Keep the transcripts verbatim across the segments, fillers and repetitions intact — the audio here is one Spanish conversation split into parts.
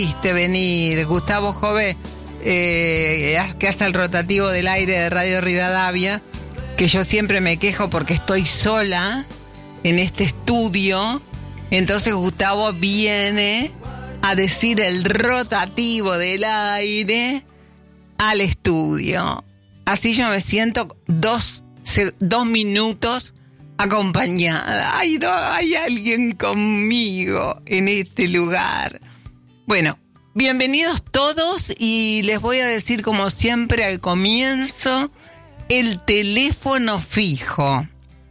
Viste venir, Gustavo Jove, eh, que hace el rotativo del aire de Radio Rivadavia, que yo siempre me quejo porque estoy sola en este estudio. Entonces Gustavo viene a decir el rotativo del aire al estudio. Así yo me siento dos, dos minutos acompañada. Ay, no, hay alguien conmigo en este lugar. Bueno, bienvenidos todos y les voy a decir como siempre al comienzo el teléfono fijo.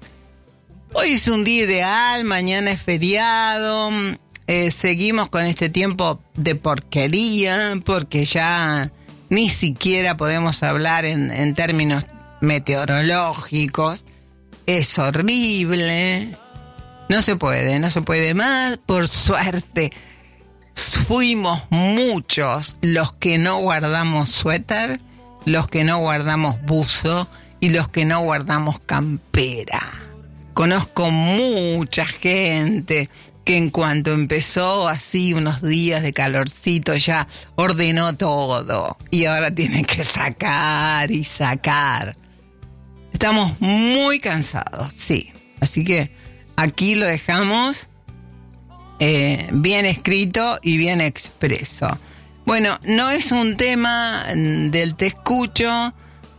Hoy es un día ideal, mañana es feriado, eh, seguimos con este tiempo de porquería porque ya ni siquiera podemos hablar en, en términos meteorológicos. Es horrible, no se puede, no se puede más, por suerte. Fuimos muchos los que no guardamos suéter, los que no guardamos buzo y los que no guardamos campera. Conozco mucha gente que en cuanto empezó así unos días de calorcito ya ordenó todo y ahora tiene que sacar y sacar. Estamos muy cansados, sí. Así que aquí lo dejamos. Eh, bien escrito y bien expreso. Bueno, no es un tema del te escucho,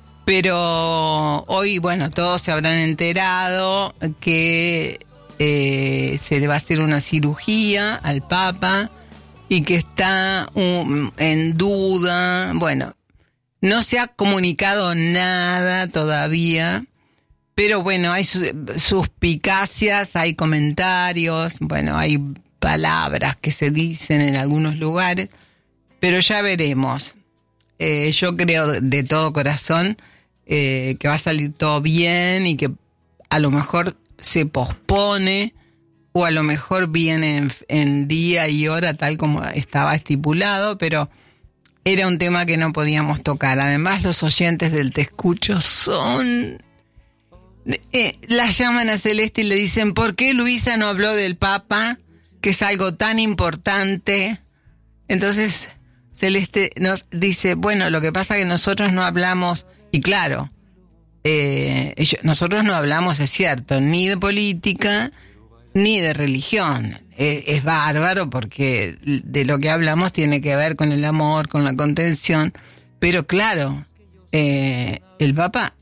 pero hoy, bueno, todos se habrán enterado que eh, se le va a hacer una cirugía al Papa y que está um, en duda. Bueno, no se ha comunicado nada todavía, pero bueno, hay su, suspicacias, hay comentarios, bueno, hay palabras que se dicen en algunos lugares, pero ya veremos. Eh, yo creo de todo corazón eh, que va a salir todo bien y que a lo mejor se pospone o a lo mejor viene en, en día y hora tal como estaba estipulado, pero era un tema que no podíamos tocar. Además, los oyentes del Te Escucho son... Eh, las llaman a Celeste y le dicen, ¿por qué Luisa no habló del Papa? Que es algo tan importante. Entonces Celeste nos dice, bueno, lo que pasa es que nosotros no hablamos, y claro, eh, nosotros no hablamos, es cierto, ni de política, ni de religión. Es, es bárbaro porque de lo que hablamos tiene que ver con el amor, con la contención, pero claro, eh, el Papa,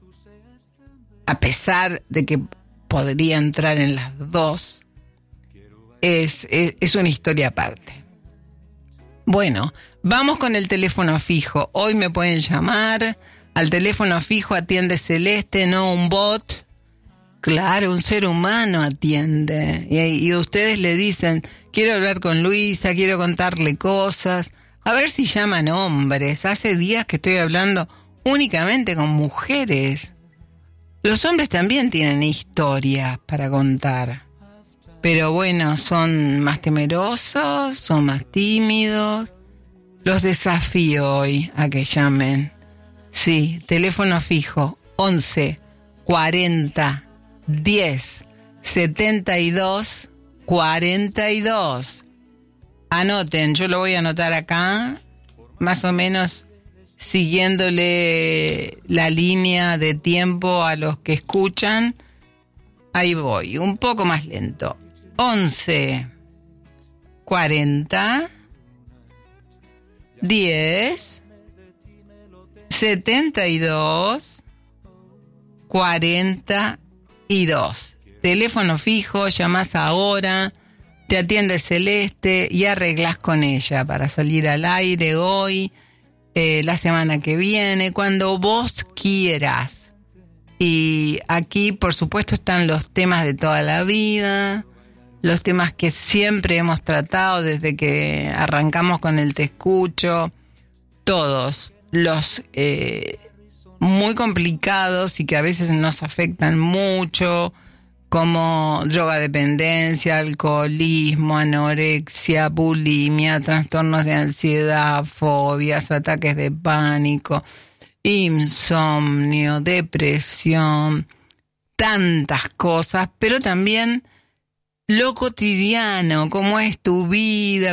a pesar de que podría entrar en las dos, Es, es, es una historia aparte. Bueno, vamos con el teléfono fijo. Hoy me pueden llamar. Al teléfono fijo atiende Celeste, no un bot. Claro, un ser humano atiende. Y, y ustedes le dicen, quiero hablar con Luisa, quiero contarle cosas. A ver si llaman hombres. Hace días que estoy hablando únicamente con mujeres. Los hombres también tienen historias para contar. Pero bueno, son más temerosos, son más tímidos. Los desafío hoy a que llamen. Sí, teléfono fijo, once, cuarenta, diez, setenta y dos, cuarenta y dos. Anoten, yo lo voy a anotar acá, más o menos siguiéndole la línea de tiempo a los que escuchan. Ahí voy, un poco más lento. once, cuarenta, diez, setenta y dos, cuarenta y dos. Teléfono fijo, llamás ahora, te atiende Celeste y arreglás con ella para salir al aire hoy, eh, la semana que viene, cuando vos quieras. Y aquí, por supuesto, están los temas de toda la vida, los temas que siempre hemos tratado desde que arrancamos con el Te Escucho, todos los eh, muy complicados y que a veces nos afectan mucho, como drogadependencia, alcoholismo, anorexia, bulimia, trastornos de ansiedad, fobias, ataques de pánico, insomnio, depresión, tantas cosas, pero también lo cotidiano, cómo es tu vida,